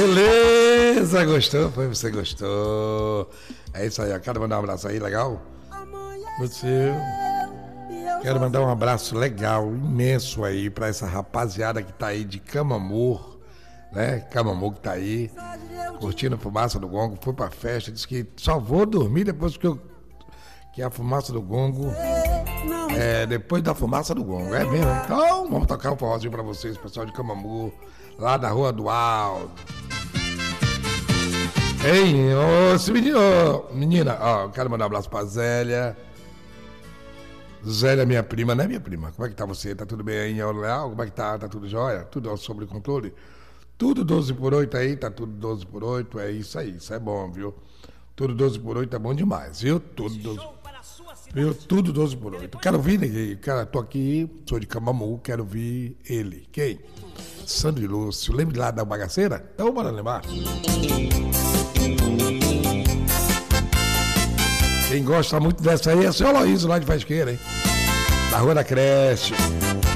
Beleza, gostou? Foi, você gostou. É isso aí, ó. Quero mandar um abraço aí, legal? Você. Quero mandar um abraço legal, imenso aí pra essa rapaziada que tá aí de Camamur, né? Camamur que tá aí, curtindo a fumaça do gongo, foi pra festa, disse que só vou dormir depois que a fumaça do gongo, depois da fumaça do gongo, é mesmo? Então, vamos tocar um forrozinho pra vocês, pessoal de Camamur, lá da Rua do Alto. Ei, menina, ó, quero mandar um abraço pra Zélia. Zélia, minha prima, né, minha prima? Como é que tá você? Tá tudo bem aí em Leal? Como é que tá? Tá tudo jóia? Tudo sob controle? Tudo 12/8 aí, tá tudo 12/8, é isso aí, isso é bom, viu? Tudo 12/8 é bom demais, viu? Tudo 12/8. Quero ouvir ninguém, cara, tô aqui, sou de Camamu, quero ouvir ele. Quem? Sandro Lúcio, lembra lá da bagaceira? Então, bora lembrar. Quem gosta muito dessa aí é o seu Aloysio lá de Fasqueira, hein? Da Rua da Creche.